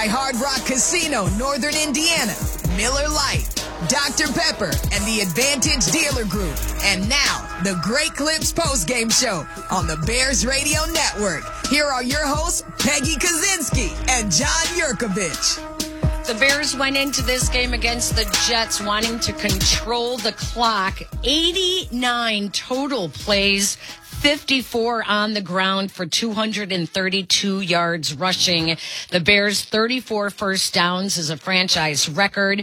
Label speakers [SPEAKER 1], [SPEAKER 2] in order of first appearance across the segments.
[SPEAKER 1] by Hard Rock Casino, Northern Indiana, Miller Lite, Dr. Pepper, and the Advantage Dealer Group. And now, the Great Clips postgame show on the Bears Radio Network. Here are your hosts, Peggy Kaczynski and John Yurkovich.
[SPEAKER 2] The Bears went into this game against the Jets wanting to control the clock. 89 total plays, 54 on the ground for 232 yards rushing. The Bears' 34 first downs is a franchise record,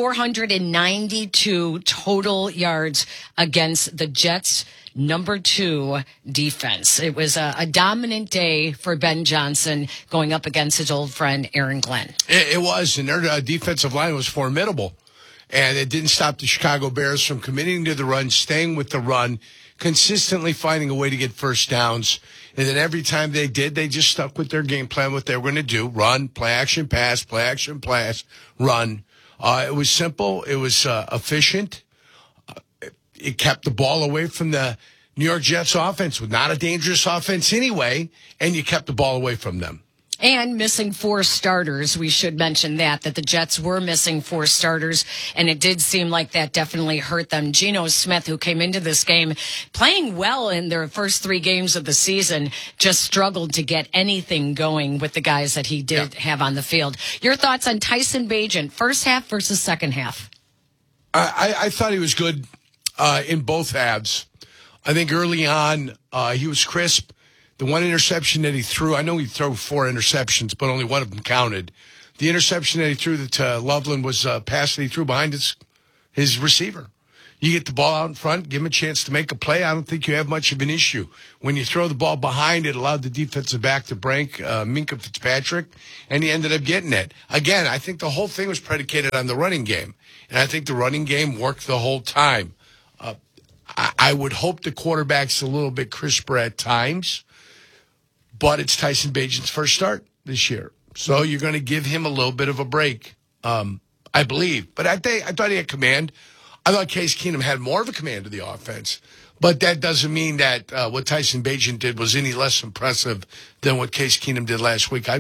[SPEAKER 2] 492 total yards against the Jets' number 2 defense. It was a dominant day for Ben Johnson going up against his old friend Aaron Glenn.
[SPEAKER 3] It was, and their defensive line was formidable. And it didn't stop the Chicago Bears from committing to the run, staying with the run, consistently finding a way to get first downs. And then every time they did, they just stuck with their game plan, what they were going to do. Run, play action, pass, run. It was simple. It was efficient. It kept the ball away from the New York Jets offense, with not a dangerous offense anyway, and you kept the ball away from them.
[SPEAKER 2] And missing 4 starters. We should mention that the Jets were missing 4 starters, and it did seem like that definitely hurt them. Geno Smith, who came into this game playing well in their first 3 games of the season, just struggled to get anything going with the guys that he did have on the field. Your thoughts on Tyson Bagent, first half versus second half?
[SPEAKER 3] I thought he was good in both halves. I think early on he was crisp. The one interception that he threw, I know he threw 4 interceptions, but only one of them counted. The interception that he threw to Loveland was a pass that he threw behind his receiver. You get the ball out in front, give him a chance to make a play. I don't think you have much of an issue. When you throw the ball behind, it allowed the defensive back to break Minkah Fitzpatrick, and he ended up getting it. Again, I think the whole thing was predicated on the running game, and I think the running game worked the whole time. I would hope the quarterback's a little bit crisper at times, but it's Tyson Bagent's first start this year. So you're going to give him a little bit of a break, I believe. But I thought he had command. I thought Case Keenum had more of a command of the offense. But that doesn't mean that what Tyson Bagent did was any less impressive than what Case Keenum did last week.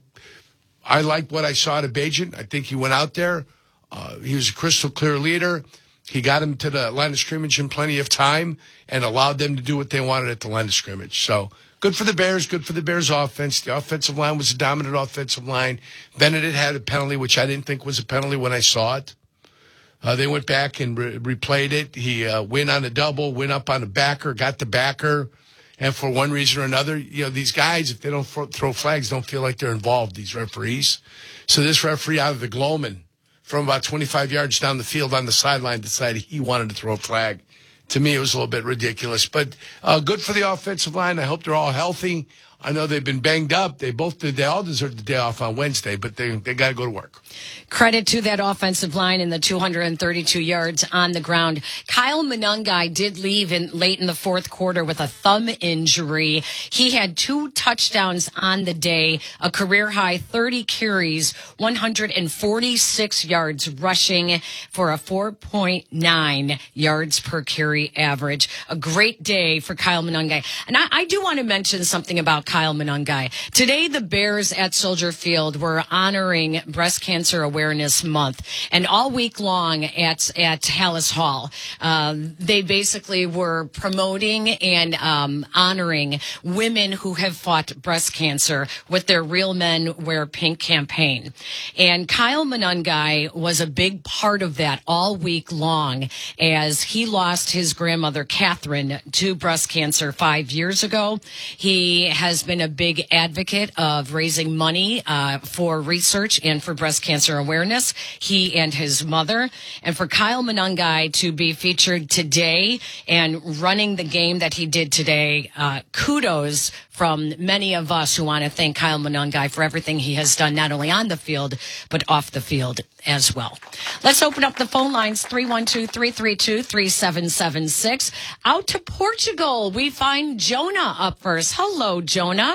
[SPEAKER 3] I liked what I saw out of Bagent. I think he went out there. He was a crystal clear leader. He got him to the line of scrimmage in plenty of time and allowed them to do what they wanted at the line of scrimmage. So good for the Bears, good for the Bears offense. The offensive line was a dominant offensive line. Benedict had a penalty, which I didn't think was a penalty when I saw it. They went back and replayed it. He went on a double, went up on a backer, got the backer. And for one reason or another, these guys, if they don't throw flags, don't feel like they're involved, these referees. So this referee out of the Gloman, from about 25 yards down the field on the sideline, decided he wanted to throw a flag. To me, it was a little bit ridiculous. But good for the offensive line. I hope they're all healthy. I know they've been banged up. They all deserve the day off on Wednesday, but they got to go to work.
[SPEAKER 2] Credit to that offensive line and the 232 yards on the ground. Kyle Monangai did leave late in the fourth quarter with a thumb injury. He had 2 touchdowns on the day, a career-high 30 carries, 146 yards rushing for a 4.9 yards per carry average. A great day for Kyle Monangai. And I do want to mention something about Kyle Monangai. Today, the Bears at Soldier Field were honoring Breast Cancer Awareness Month. And all week long at Hallis Hall, they basically were promoting and honoring women who have fought breast cancer with their Real Men Wear Pink campaign. And Kyle Monangai was a big part of that all week long, as he lost his grandmother, Catherine, to breast cancer 5 years ago. He has been a big advocate of raising money for research and for breast cancer awareness, he and his mother. And for Kyle Monangai to be featured today and running the game that he did today, kudos from many of us who want to thank Kyle Monangai for everything he has done, not only on the field, but off the field as well. Let's open up the phone lines, 312-332-3776. Out to Portugal, we find Jonah up first. Hello, Jonah.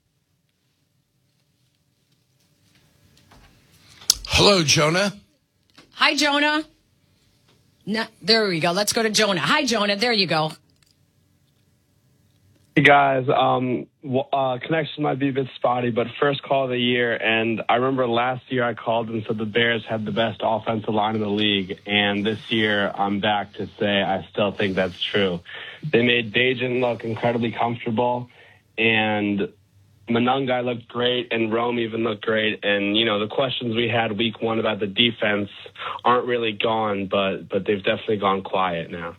[SPEAKER 3] Hello, Jonah.
[SPEAKER 2] Hi, Jonah. No, there we go. Let's go to Jonah. Hi, Jonah. There you go.
[SPEAKER 4] Hey guys, connection might be a bit spotty, but first call of the year, and I remember last year I called and said the Bears had the best offensive line in the league, and this year I'm back to say I still think that's true. They made Dajan look incredibly comfortable, and Monangai looked great, and Rome even looked great, and, you know, the questions we had week one about the defense aren't really gone, but they've definitely gone quiet now.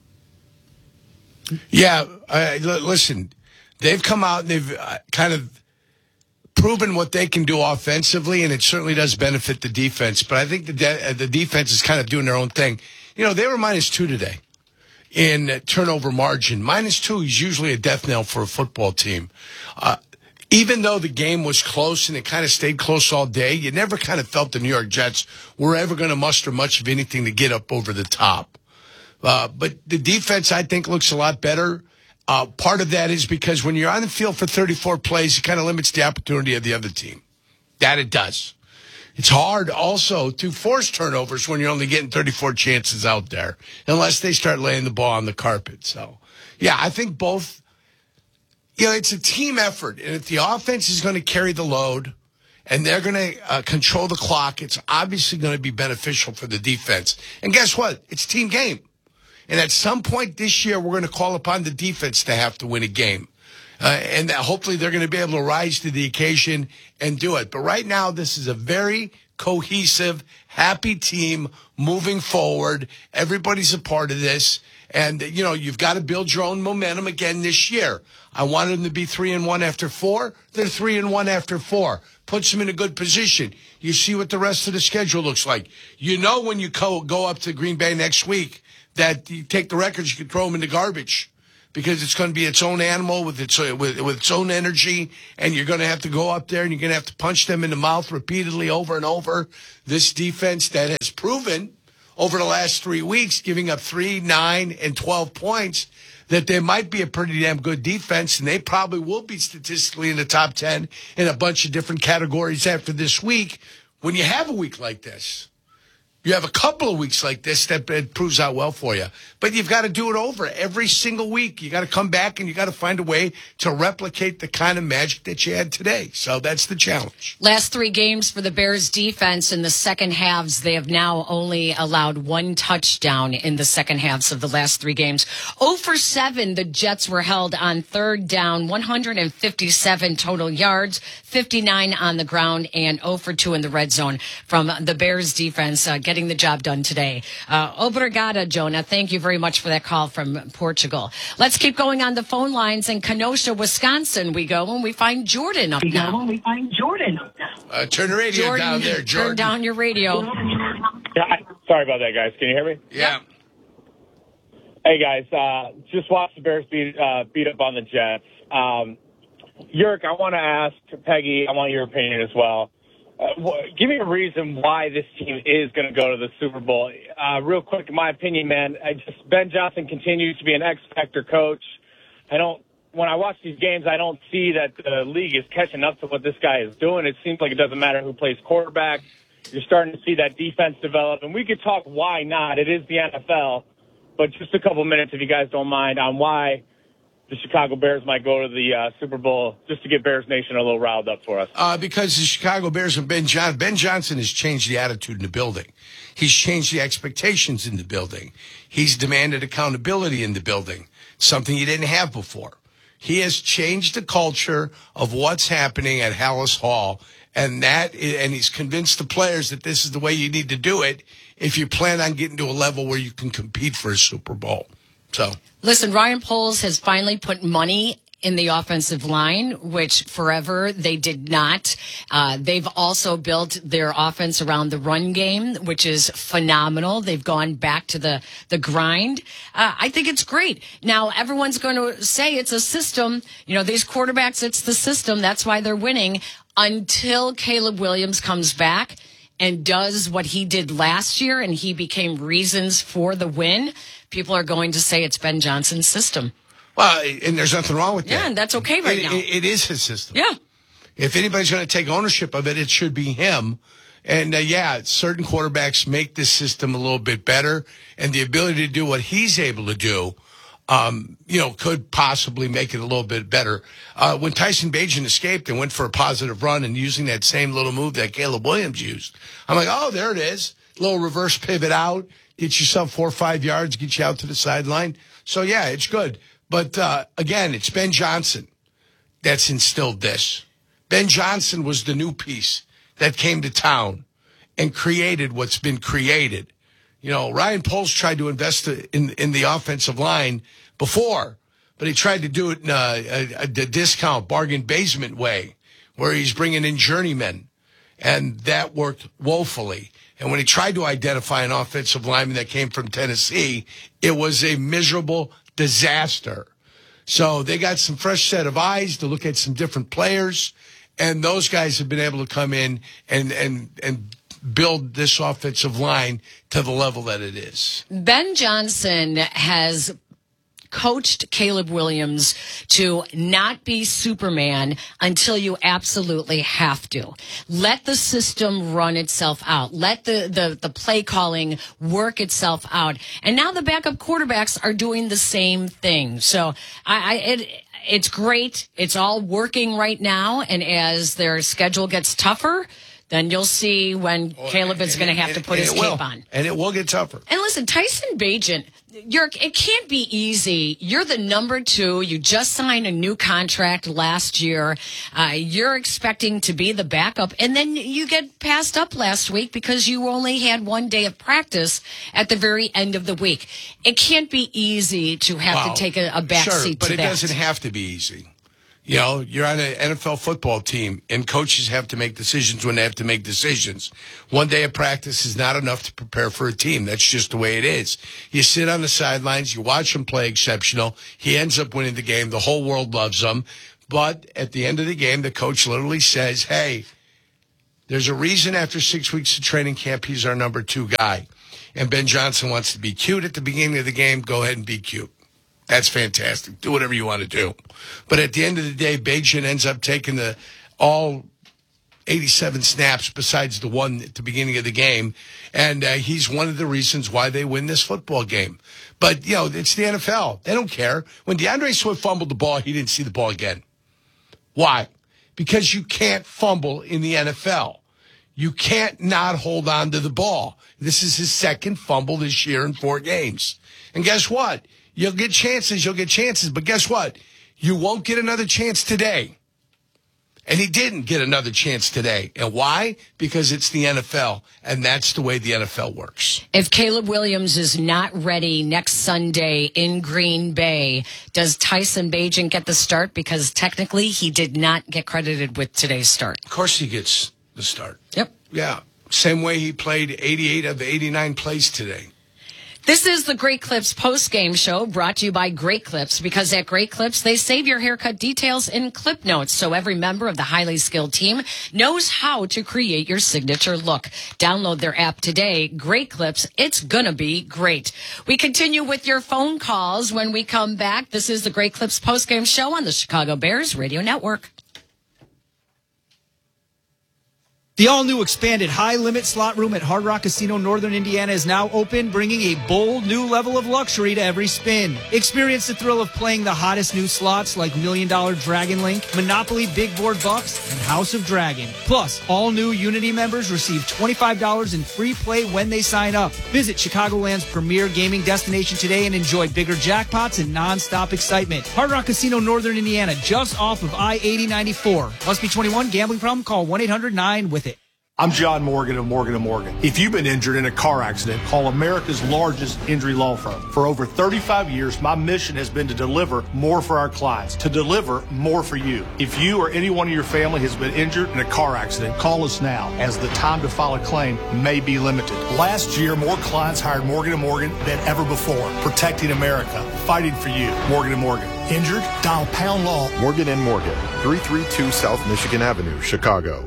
[SPEAKER 3] Yeah, listen, they've come out and they've kind of proven what they can do offensively, and it certainly does benefit the defense. But I think the defense is kind of doing their own thing. You know, they were -2 today in turnover margin. -2 is usually a death knell for a football team. Even though the game was close and it kind of stayed close all day, you never kind of felt the New York Jets were ever going to muster much of anything to get up over the top. But the defense, I think, looks a lot better. Part of that is because when you're on the field for 34 plays, it kind of limits the opportunity of the other team. That it does. It's hard also to force turnovers when you're only getting 34 chances out there, unless they start laying the ball on the carpet. So, yeah, I think both, you know, it's a team effort. And if the offense is going to carry the load and they're going to control the clock, it's obviously going to be beneficial for the defense. And guess what? It's a team game. And at some point this year, we're going to call upon the defense to have to win a game. And hopefully they're going to be able to rise to the occasion and do it. But right now, this is a very cohesive, happy team moving forward. Everybody's a part of this. And, you know, you've got to build your own momentum again this year. I wanted them to be 3-1 after 4. They're 3-1 after 4. Puts them in a good position. You see what the rest of the schedule looks like. You know when you go up to Green Bay next week, that you take the records, you can throw them in the garbage because it's going to be its own animal with its own energy, and you're going to have to go up there and you're going to have to punch them in the mouth repeatedly over and over. This defense that has proven over the last 3 weeks, giving up 3, 9, and 12 points, that they might be a pretty damn good defense, and they probably will be statistically in the top 10 in a bunch of different categories after this week. When you have a week like this, you have a couple of weeks like this that it proves out well for you. But you've got to do it over every single week. You got to come back and you got to find a way to replicate the kind of magic that you had today. So that's the challenge.
[SPEAKER 2] Last 3 games for the Bears defense in the second halves, they have now only allowed 1 touchdown in the second halves of the last 3 games. 0 for 7, the Jets were held on third down, 157 total yards, 59 on the ground, and 0 for 2 in the red zone from the Bears defense, getting the job done today. Obrigada, Jonah. Thank you very much for that call from Portugal. Let's keep going on the phone lines. In Kenosha, Wisconsin, we go and we find Jordan up now.
[SPEAKER 3] Turn the radio down there, Jordan.
[SPEAKER 2] Turn down your radio.
[SPEAKER 5] Yeah, sorry about that, guys. Can you hear me?
[SPEAKER 3] Yeah.
[SPEAKER 5] Hey, guys. Just watched the Bears beat up on the Jets. Yurk, I want to ask Peggy, I want your opinion as well. Give me a reason why this team is going to go to the Super Bowl. Real quick, in my opinion, man, Ben Johnson continues to be an X-Factor coach. When I watch these games, I don't see that the league is catching up to what this guy is doing. It seems like it doesn't matter who plays quarterback. You're starting to see that defense develop. And we could talk why not. It is the NFL. But just a couple minutes, if you guys don't mind, on why the Chicago Bears might go to the Super Bowl, just to get Bears Nation a little riled up for us.
[SPEAKER 3] Because the Chicago Bears and Ben Johnson has changed the attitude in the building. He's changed the expectations in the building. He's demanded accountability in the building, something he didn't have before. He has changed the culture of what's happening at Hallis Hall, and he's convinced the players that this is the way you need to do it if you plan on getting to a level where you can compete for a Super Bowl. So,
[SPEAKER 2] listen, Ryan Poles has finally put money in the offensive line, which forever they did not. They've also built their offense around the run game, which is phenomenal. They've gone back to the grind. I think it's great. Now, everyone's going to say it's a system. You know, these quarterbacks, it's the system. That's why they're winning. Until Caleb Williams comes back and does what he did last year and he became reasons for the win, people are going to say it's Ben Johnson's system.
[SPEAKER 3] Well, and there's nothing wrong with that.
[SPEAKER 2] Yeah, and that's okay now.
[SPEAKER 3] It is his system.
[SPEAKER 2] Yeah.
[SPEAKER 3] If anybody's going to take ownership of it, it should be him. And, certain quarterbacks make this system a little bit better. And the ability to do what he's able to do could possibly make it a little bit better. When Tyson Bagent escaped and went for a positive run and using that same little move that Caleb Williams used, I'm like, oh, there it is. Little reverse pivot out, get yourself 4 or 5 yards, get you out to the sideline. So, yeah, it's good. But, again, it's Ben Johnson that's instilled this. Ben Johnson was the new piece that came to town and created what's been created. Ryan Poles tried to invest in the offensive line before, but he tried to do it in a discount, bargain basement way, where he's bringing in journeymen, and that worked woefully. And when he tried to identify an offensive lineman that came from Tennessee, it was a miserable disaster. So they got some fresh set of eyes to look at some different players, and those guys have been able to come in and build this offensive line to the level that it is.
[SPEAKER 2] Ben Johnson has coached Caleb Williams to not be Superman until you absolutely have to. Let the system run itself out. Let the play calling work itself out. And now the backup quarterbacks are doing the same thing. So it's great. It's all working right now. And as their schedule gets tougher, then you'll see when Caleb is going to have to put his cape on.
[SPEAKER 3] And it will get tougher.
[SPEAKER 2] And listen, Tyson Bagent, it can't be easy. You're the number 2. You just signed a new contract last year. You're expecting to be the backup. And then you get passed up last week because you only had 1 day of practice at the very end of the week. It can't be easy to have to take a back seat to that.
[SPEAKER 3] But it doesn't have to be easy. You're on an NFL football team, and coaches have to make decisions when they have to make decisions. 1 day of practice is not enough to prepare for a team. That's just the way it is. You sit on the sidelines, you watch him play exceptional. He ends up winning the game. The whole world loves him. But at the end of the game, the coach literally says, hey, there's a reason after 6 weeks of training camp, he's our number 2 guy. And Ben Johnson wants to be cute at the beginning of the game. Go ahead and be cute. That's fantastic. Do whatever you want to do. But at the end of the day, Bagent ends up taking all 87 snaps besides the one at the beginning of the game. And he's one of the reasons why they win this football game. But, it's the NFL. They don't care. When DeAndre Swift fumbled the ball, he didn't see the ball again. Why? Because you can't fumble in the NFL. You can't not hold on to the ball. This is his second fumble this year in 4 games. And guess what? You'll get chances. But guess what? You won't get another chance today. And he didn't get another chance today. And why? Because it's the NFL, and that's the way the NFL works.
[SPEAKER 2] If Caleb Williams is not ready next Sunday in Green Bay, does Tyson Bagent get the start? Because technically he did not get credited with today's start.
[SPEAKER 3] Of course he gets the start.
[SPEAKER 2] Yep.
[SPEAKER 3] Yeah. Same way he played 88 of 89 plays today.
[SPEAKER 2] This is the Great Clips post-game show brought to you by Great Clips, because at Great Clips, they save your haircut details in clip notes so every member of the highly skilled team knows how to create your signature look. Download their app today. Great Clips. It's going to be great. We continue with your phone calls when we come back. This is the Great Clips post-game show on the Chicago Bears Radio Network.
[SPEAKER 6] The all-new expanded high-limit slot room at Hard Rock Casino Northern Indiana is now open, bringing a bold new level of luxury to every spin. Experience the thrill of playing the hottest new slots like $1 Million Dragon Link, Monopoly Big Board Bucks, and House of Dragon. Plus, all new Unity members receive $25 in free play when they sign up. Visit Chicagoland's premier gaming destination today and enjoy bigger jackpots and non-stop excitement. Hard Rock Casino Northern Indiana, just off of I-8094. Must be 21. Gambling problem? Call 1-800-9-WITH-IT.
[SPEAKER 7] I'm John Morgan of Morgan & Morgan. If you've been injured in a car accident, call America's largest injury law firm. For over 35 years, my mission has been to deliver more for our clients, to deliver more for you. If you or anyone in your family has been injured in a car accident, call us now, as the time to file a claim may be limited. Last year, more clients hired Morgan & Morgan than ever before, protecting America, fighting for you. Morgan & Morgan. Injured? Dial pound law.
[SPEAKER 8] Morgan & Morgan, 332 South Michigan Avenue, Chicago.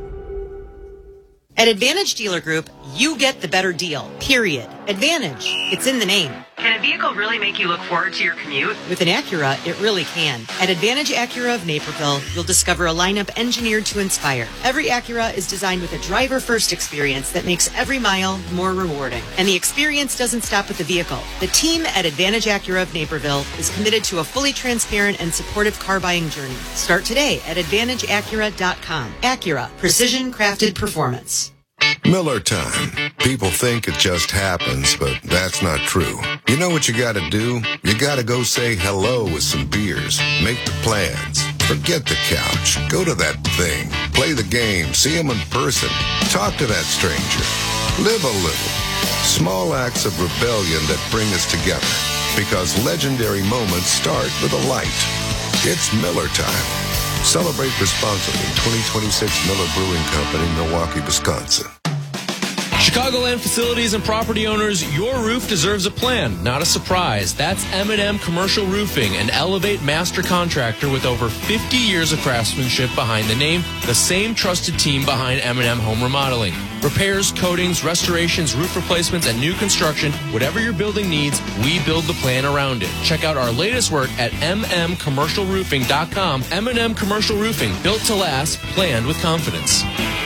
[SPEAKER 9] At Advantage Dealer Group, you get the better deal, period. Advantage, it's in the name. Can a vehicle really make you look forward to your commute?
[SPEAKER 10] With an Acura, it really can. At Advantage Acura of Naperville, you'll discover a lineup engineered to inspire. Every Acura is designed with a driver-first experience that makes every mile more rewarding. And the experience doesn't stop with the vehicle. The team at Advantage Acura of Naperville is committed to a fully transparent and supportive car buying journey. Start today at AdvantageAcura.com. Acura, precision crafted performance.
[SPEAKER 11] Miller time. People think it just happens, but that's not true. You know what you gotta do? You gotta go say hello with some beers. Make the plans. Forget the couch. Go to that thing. Play the game. See him in person. Talk to that stranger. Live a little. Small acts of rebellion that bring us together. Because legendary moments start with a light. It's Miller time. Celebrate responsibly. 2026 Miller Brewing Company, Milwaukee, Wisconsin.
[SPEAKER 12] Chicagoland facilities and property owners, your roof deserves a plan, not a surprise. That's M&M Commercial Roofing, an Elevate master contractor with over 50 years of craftsmanship behind the name, the same trusted team behind M&M Home Remodeling. Repairs, coatings, restorations, roof replacements, and new construction, whatever your building needs, we build the plan around it. Check out our latest work at mmcommercialroofing.com. M&M Commercial Roofing, built to last, planned with confidence.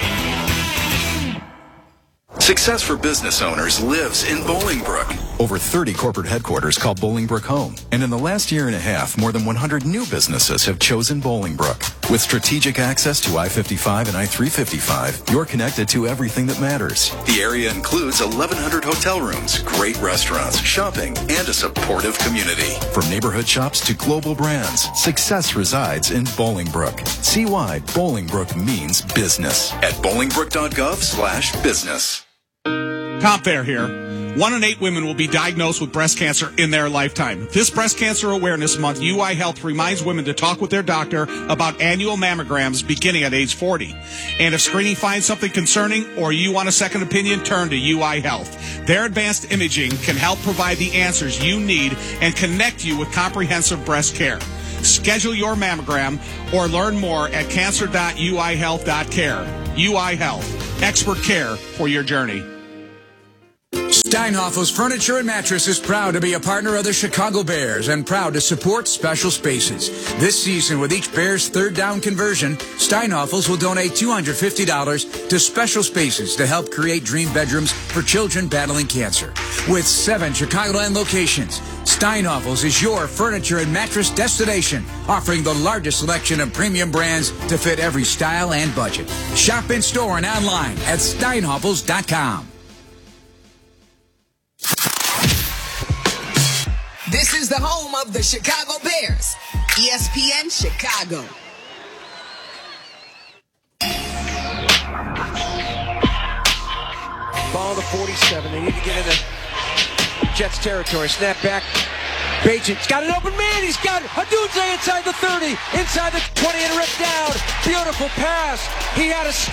[SPEAKER 13] Success for business owners lives in Bolingbrook. Over 30 corporate headquarters call Bolingbrook home. And in the last year and a half, more than 100 new businesses have chosen Bolingbrook. With strategic access to I-55 and I-355, you're connected to everything that matters. The area includes 1,100 hotel rooms, great restaurants, shopping, and a supportive community. From neighborhood shops to global brands, success resides in Bolingbrook. See why Bolingbrook means business at bolingbrook.gov/business.
[SPEAKER 14] Tom Thayer here. 1 in 8 women will be diagnosed with breast cancer in their lifetime. This Breast Cancer Awareness Month, UI Health reminds women to talk with their doctor about annual mammograms beginning at age 40. And if screening finds something concerning or you want a second opinion, turn to UI Health. Their advanced imaging can help provide the answers you need and connect you with comprehensive breast care. Schedule your mammogram or learn more at cancer.uihealth.care. UI Health, expert care for your journey.
[SPEAKER 15] Steinhoffel's Furniture and Mattress is proud to be a partner of the Chicago Bears and proud to support Special Spaces. This season, with each Bears third down conversion, Steinhoffel's will donate $250 to Special Spaces to help create dream bedrooms for children battling cancer. With 7 Chicagoland locations, Steinhoffel's is your furniture and mattress destination, offering the largest selection of premium brands to fit every style and budget. Shop in store and online at steinhoffels.com.
[SPEAKER 1] This is the home of the Chicago Bears, ESPN Chicago.
[SPEAKER 16] Ball to 47. They need to get into Jets territory. Snap back. Bagent's got an open man. He's got Odunze inside the 30, inside the 20, and ripped down. Beautiful pass. He had a